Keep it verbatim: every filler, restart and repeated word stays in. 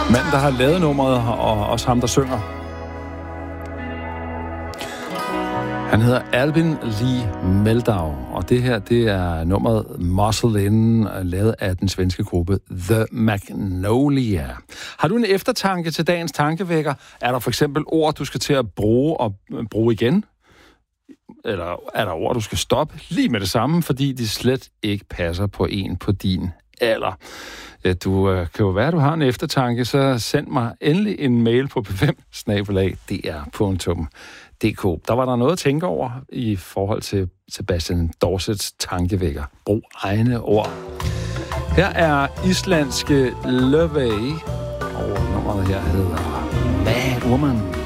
Manden, der har lavet nummeret, og også ham, der synger. Han hedder Albin Lee Meldau, og det her, det er nummeret Muscle In, lavet af den svenske gruppe The Magnolia. Har du en eftertanke til dagens tankevækker? Er der for eksempel ord, du skal til at bruge og bruge igen? Eller er der ord, du skal stoppe lige med det samme, fordi de slet ikke passer på en på din alder? Du øh, kan jo være, at du har en eftertanke, så send mig endelig en mail på p fem snabel-a d r punktum d k. Der var der noget at tænke over i forhold til Sebastian Dorsets tankevækker. Brug egne ord. Her er islandske Løvey, og nummeret her hedder Mad Woman.